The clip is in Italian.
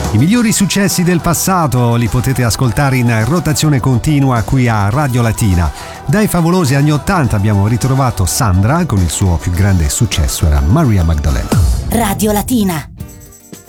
I migliori successi del passato li potete ascoltare in rotazione continua qui a Radio Latina. Dai favolosi anni 80 abbiamo ritrovato Sandra con il suo più grande successo, era Maria Magdalena. Radio Latina.